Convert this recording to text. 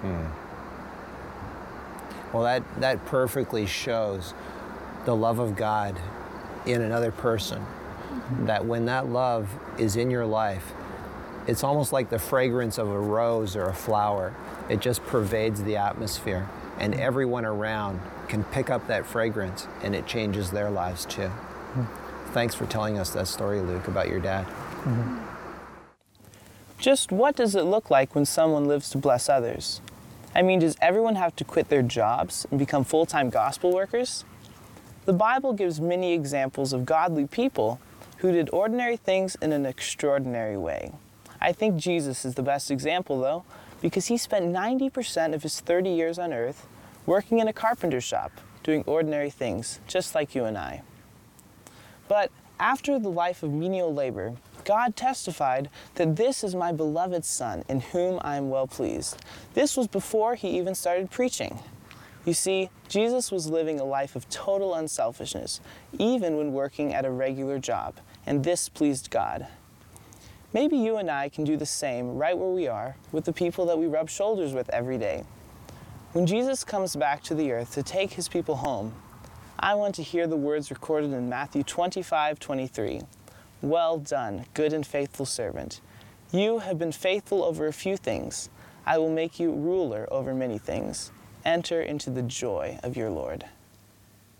Well, that perfectly shows the love of God in another person. That when that love is in your life, it's almost like the fragrance of a rose or a flower. It just pervades the atmosphere, and everyone around can pick up that fragrance, and it changes their lives too. Thanks for telling us that story, Luke, about your dad. Just what does it look like when someone lives to bless others? I mean, does everyone have to quit their jobs and become full-time gospel workers? The Bible gives many examples of godly people who did ordinary things in an extraordinary way. I think Jesus is the best example, though, because he spent 90% of his 30 years on earth working in a carpenter shop, doing ordinary things, just like you and I. But after the life of menial labor, God testified that this is my beloved Son, in whom I am well pleased. This was before he even started preaching. You see, Jesus was living a life of total unselfishness, even when working at a regular job, and this pleased God. Maybe you and I can do the same right where we are with the people that we rub shoulders with every day. When Jesus comes back to the earth to take his people home, I want to hear the words recorded in Matthew 25:23. Well done, good and faithful servant. You have been faithful over a few things. I will make you ruler over many things. Enter into the joy of your Lord.